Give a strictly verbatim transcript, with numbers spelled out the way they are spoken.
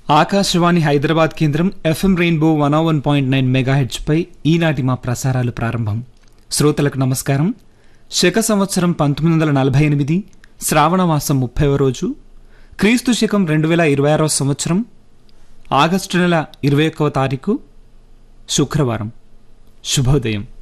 ఆకాశవాణి హైదరాబాద్ కేంద్రం FM rainbow one ఓ one point nine megahertz పై ఈనాటి మా ప్రసారాలు ప్రారంభం. శ్రోతలకు నమస్కారం. శక సంవత్సరం పంతొమ్మిది వందల నలభై ఎనిమిది శ్రావణమాసం ముప్పైవ రోజు, క్రీస్తు శకం రెండు వేల ఇరవై ఆరవ సంవత్సరం ఆగస్టు నెల ఇరవై ఒక్కవ తారీఖు శుక్రవారం. శుభోదయం.